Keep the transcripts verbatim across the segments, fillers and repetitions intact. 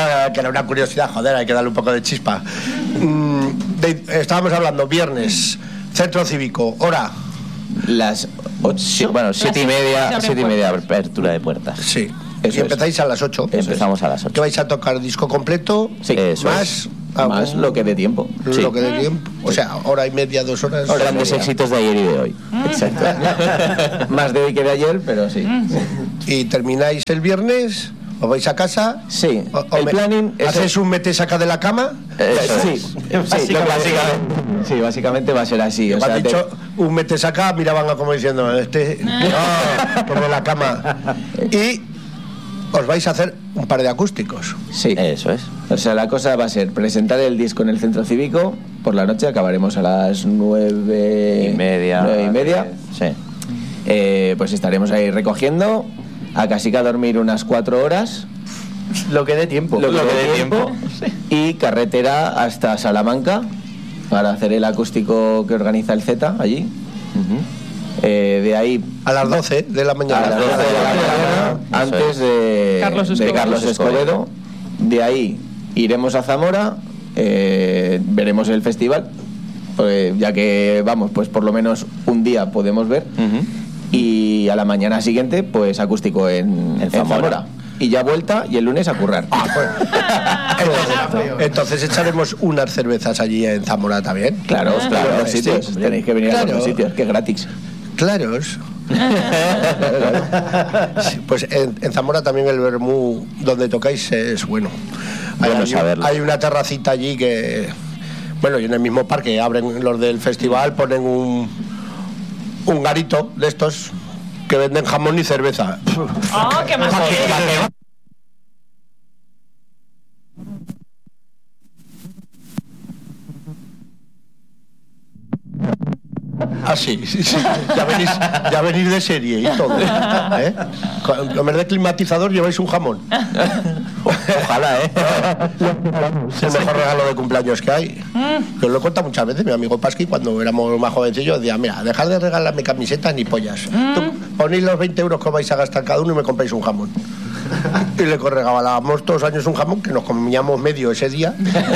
una, que era una curiosidad, joder, hay que darle un poco de chispa. Mm, de, estábamos hablando, viernes, Centro Cívico, hora. Las ocho, bueno, siete y media, siete y media apertura de puertas. Sí. Eso y empezáis es. a las ocho. Empezamos a las ocho. ¿Que vais a tocar disco completo? Sí, eso más, es. Más lo que dé tiempo. Lo Sí. que dé tiempo. O sea, hora y media, dos horas. Grandes éxitos de ayer y de hoy. Exacto. Más de hoy que de ayer, pero sí. Y termináis el viernes. ¿Os vais a casa? Sí. O, o el me, planning es ¿Hacéis un mete saca de la cama? Eso sí, sí, básicamente, básicamente, sí, básicamente va a ser así. O sea, sea, dicho te... un mete saca, miraban a como diciendo, este, no, como la cama. Y os vais a hacer un par de acústicos. Sí, eso es. O sea, la cosa va a ser presentar el disco en el Centro Cívico por la noche, acabaremos a las nueve y media. Nueve y media. Sí. Eh, pues estaremos ahí recogiendo. A casi que a dormir unas cuatro horas. Lo que dé tiempo. Lo que, Lo que dé tiempo. tiempo. Sí. Y carretera hasta Salamanca para hacer el acústico que organiza el Z allí. Uh-huh. Eh, de ahí. A las doce de la mañana. A las doce de la mañana. Antes de Carlos de Escobedo. Carlos Escobedo. De ahí iremos a Zamora. Eh, veremos el festival. Pues ya que vamos, pues por lo menos un día podemos ver. Uh-huh. Y a la mañana siguiente, pues acústico en, en, Zamora. en Zamora. Y ya vuelta y el lunes a currar. Ah, pues. entonces, entonces echaremos unas cervezas allí en Zamora también. Claro, ah, claro, los sitios. Sí, tenéis que venir claro. a los sitios, que es gratis. Claros. Sí, pues en, en Zamora también el vermú donde tocáis es bueno. Hay, bueno hay, saberlo. Hay una terracita allí que, bueno, y en el mismo parque abren los del festival, ponen un un garito de estos que venden jamón y cerveza. ¡Oh, qué más! Ah, sí, sí, sí. Ya venís, ya venís de serie y todo. ¿Eh? En vez de climatizador lleváis un jamón. Ojalá, ¿eh? Es el mejor regalo de cumpleaños que hay. Que os lo he contado muchas veces. Mi amigo Pasqui, cuando éramos más jovencillos, decía, mira, dejad de regalarme camisetas ni pollas. Tú ponéis los veinte euros que vais a gastar cada uno y me compráis un jamón. Y le regalábamos todos los años un jamón que nos comíamos medio ese día.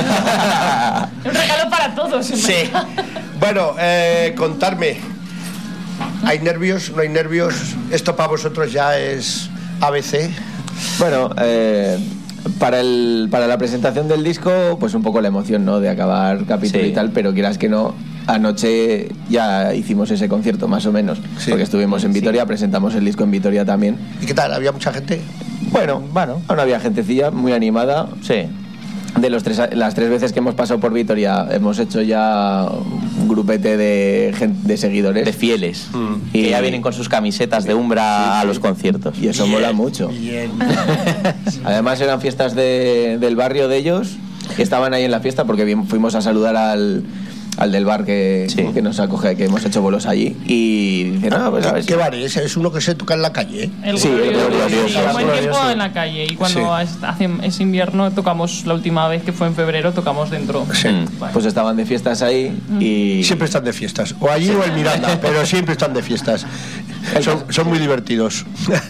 Un regalo para todos. Sí. Bueno, eh, contarme. ¿Hay nervios? ¿No hay nervios? Esto para vosotros ya es A B C. Bueno, eh, para el para la presentación del disco, pues un poco la emoción, ¿no? De acabar capítulo sí. y tal, pero quieras que no, anoche ya hicimos ese concierto más o menos, sí. porque estuvimos en Vitoria, sí. presentamos el disco en Vitoria también. ¿Y qué tal? ¿Había mucha gente? Bueno, bueno, no había gentecilla, muy animada. Sí. De los tres, las tres veces que hemos pasado por Vitoria hemos hecho ya un grupete de, gente, de seguidores. De fieles. Mm. Y que ya vienen con sus camisetas de Umbra sí, sí. a los conciertos. Y eso bien, mola mucho. Bien. Además eran fiestas de, del barrio de ellos, que estaban ahí en la fiesta porque bien, fuimos a saludar al... al del bar que, sí. que nos acoge, que hemos hecho bolos allí y dice, no, pues a ver. ¿Qué si... bar es? ¿Es uno que se toca en la calle? El sí, el glorioso. Sí, un buen tiempo en la calle y cuando sí. hace, es invierno tocamos, la última vez que fue en febrero tocamos dentro. Sí. Vale. Pues estaban de fiestas ahí mm. y... Siempre están de fiestas, o allí o en Miranda, pero siempre están de fiestas. Son, son muy divertidos.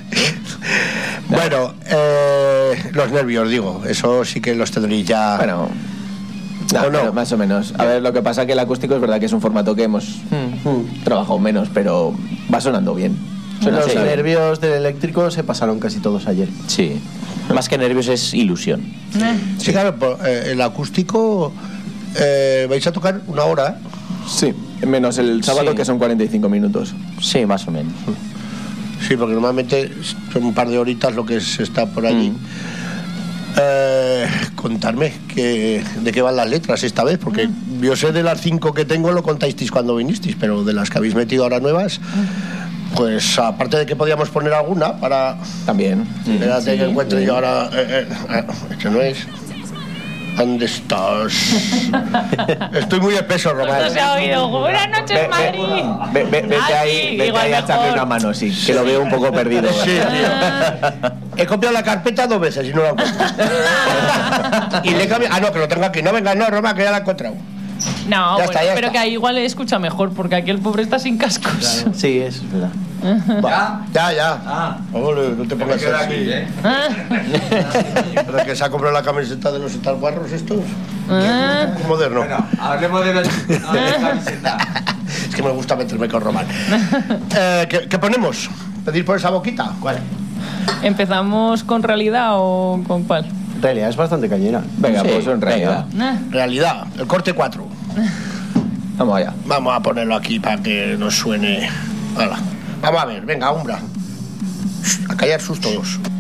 Bueno, eh, los nervios, digo, eso sí que los tendréis ya... Bueno... No, no? Más o menos. A ver, lo que pasa que el acústico es verdad que es un formato que hemos mm. Mm, trabajado menos, pero va sonando bien. Suena los bien. Nervios del eléctrico se pasaron casi todos ayer. Sí. Más que nervios es ilusión. Sí, sí. Claro, eh, el acústico eh, vais a tocar una hora. Sí, menos el sábado sí. que son cuarenta y cinco minutos. Sí, más o menos. Sí, porque normalmente son un par de horitas lo que se está por allí. Mm. Eh, contarme que, de qué van las letras esta vez, porque mm. yo sé de las cinco que tengo lo contasteis cuando vinisteis, pero de las que habéis metido ahora nuevas, pues aparte de que podíamos poner alguna para... También. Espérate sí, que encuentre sí. yo ahora... Eh, eh, este no es... ¿Dónde estás? Estoy muy espeso, Román. No se ha oído. Buenas noches, ve, Madrid. Ve, ve, vete ah, ahí, sí, vete ahí a echarle una mano, sí, que lo veo un poco perdido. Sí, tío. He copiado la carpeta dos veces y no la encuentro. Y le he cambiado... Ah, no, que lo tengo aquí. No, venga, no, Román, que ya la he encontrado. No, ya bueno, está, ya pero está. Que ahí igual le escucha mejor, porque aquí el pobre está sin cascos. Claro. Sí, es verdad. Va, ya, ya. Ah. Ole, no te pongas Me quedo así. aquí, ¿eh? ¿Pero que se ha comprado la camiseta de los Star Wars estos? Moderno. Bueno, hablemos de, los, no, de la camiseta. Es que me gusta meterme con Román. Eh, ¿qué, ¿Qué ponemos? ¿Pedir por esa boquita? ¿Cuál? ¿Empezamos con realidad o con cuál? En realidad es bastante cañera. Venga, Sí, pues en realidad. Eh, Realidad, el corte cuatro. Vamos allá. Vamos a ponerlo aquí para que nos suene. Hala. Vamos a ver, venga, Umbra. A callar sus todos.